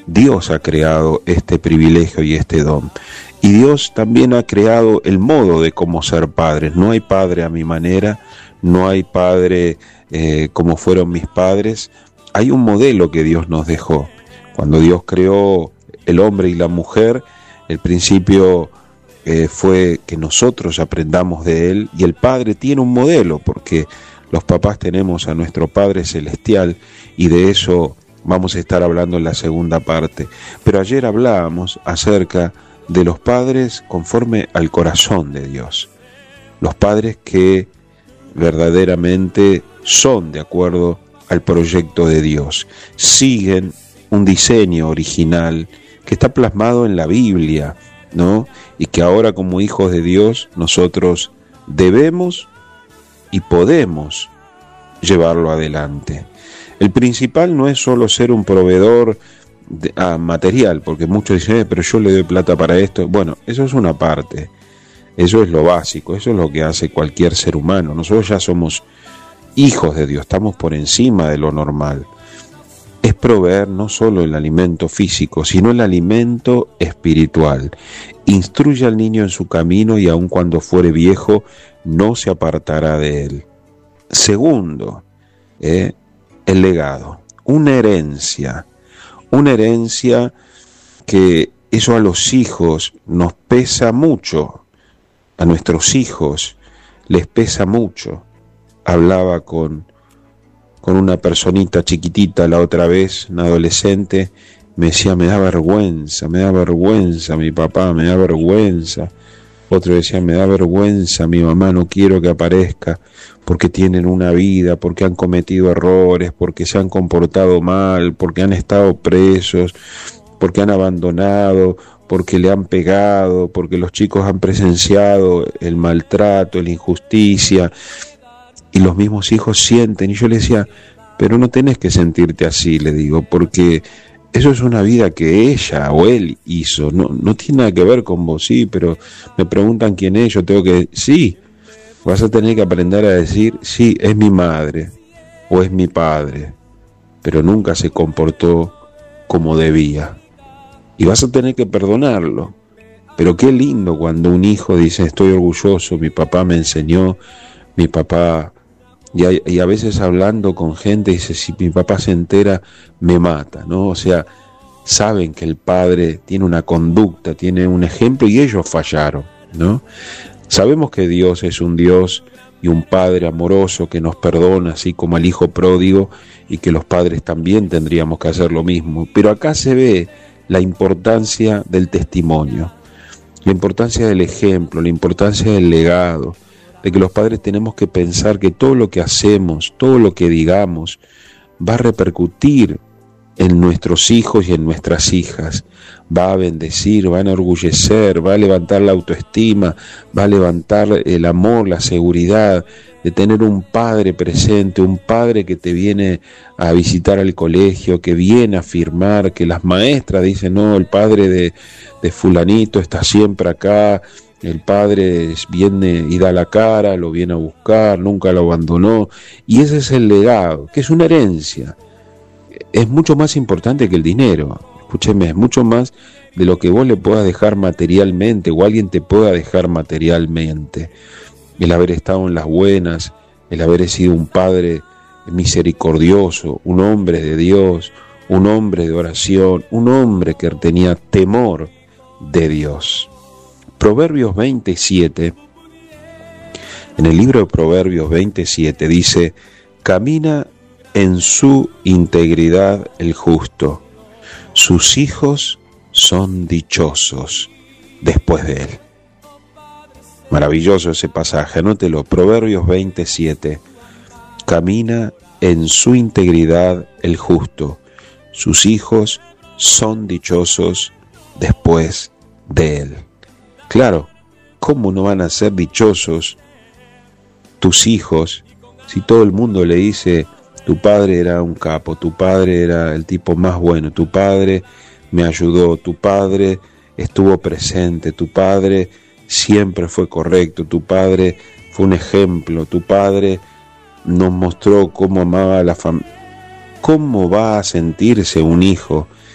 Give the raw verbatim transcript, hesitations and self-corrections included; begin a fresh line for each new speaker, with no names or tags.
Dios ha creado este privilegio y este don. Y Dios también ha creado el modo de cómo ser padres. No hay padre a mi manera, no hay padre eh, como fueron mis padres. Hay un modelo que Dios nos dejó. Cuando Dios creó el hombre y la mujer, el principio eh, fue que nosotros aprendamos de Él, y el Padre tiene un modelo, porque los papás tenemos a nuestro Padre Celestial, y de eso vamos a estar hablando en la segunda parte. Pero ayer hablábamos acerca de los padres conforme al corazón de Dios, los padres que verdaderamente son de acuerdo al proyecto de Dios, siguen un diseño original que está plasmado en la Biblia, ¿no? Y que ahora, como hijos de Dios, nosotros debemos y podemos llevarlo adelante. El principal no es solo ser un proveedor de, ah, material, porque muchos dicen, eh, pero yo le doy plata para esto. Bueno, eso es una parte, eso es lo básico, eso es lo que hace cualquier ser humano. Nosotros ya somos hijos de Dios, estamos por encima de lo normal. Es proveer no solo el alimento físico, sino el alimento espiritual. Instruye al niño en su camino, y aun cuando fuere viejo, no se apartará de él. Segundo, eh, el legado, una herencia, una herencia que eso a los hijos nos pesa mucho, a nuestros hijos les pesa mucho. Hablaba con con una personita chiquitita la otra vez, una adolescente, me decía, me da vergüenza, me da vergüenza mi papá, me da vergüenza. Otro decía, me da vergüenza mi mamá, no quiero que aparezca, porque tienen una vida, porque han cometido errores, porque se han comportado mal, porque han estado presos, porque han abandonado, porque le han pegado, porque los chicos han presenciado el maltrato, la injusticia. Y los mismos hijos sienten, y yo le decía, pero no tenés que sentirte así, le digo, porque eso es una vida que ella o él hizo, no, no tiene nada que ver con vos. Sí, pero me preguntan quién es, yo tengo que, sí, vas a tener que aprender a decir, sí, es mi madre o es mi padre, pero nunca se comportó como debía, y vas a tener que perdonarlo. Pero qué lindo cuando un hijo dice, estoy orgulloso, mi papá me enseñó, mi papá... Y a, y a veces hablando con gente dice, si mi papá se entera me mata, ¿no? O sea, saben que el padre tiene una conducta, tiene un ejemplo, y ellos fallaron, ¿no? Sabemos que Dios es un Dios y un Padre amoroso que nos perdona, así como al hijo pródigo, y que los padres también tendríamos que hacer lo mismo. Pero acá se ve la importancia del testimonio, la importancia del ejemplo, la importancia del legado, de que los padres tenemos que pensar que todo lo que hacemos, todo lo que digamos, va a repercutir en nuestros hijos y en nuestras hijas, va a bendecir, va a enorgullecer, va a levantar la autoestima, va a levantar el amor, la seguridad de tener un padre presente, un padre que te viene a visitar al colegio, que viene a firmar, que las maestras dicen, no, el padre de, de fulanito está siempre acá, el padre viene y da la cara, lo viene a buscar, nunca lo abandonó, y ese es el legado, que es una herencia. Es mucho más importante que el dinero, escúcheme, es mucho más de lo que vos le puedas dejar materialmente o alguien te pueda dejar materialmente. El haber estado en las buenas, el haber sido un padre misericordioso, un hombre de Dios, un hombre de oración, un hombre que tenía temor de Dios. Proverbios veintisiete, en el libro de Proverbios veintisiete dice, camina en su integridad el justo, sus hijos son dichosos después de él. Maravilloso ese pasaje, anótelo, Proverbios veintisiete, camina en su integridad el justo, sus hijos son dichosos después de él. Claro, ¿cómo no van a ser dichosos tus hijos si todo el mundo le dice, tu padre era un capo, tu padre era el tipo más bueno, tu padre me ayudó, tu padre estuvo presente, tu padre siempre fue correcto, tu padre fue un ejemplo, tu padre nos mostró cómo amaba a la familia? ¿Cómo va a sentirse un hijo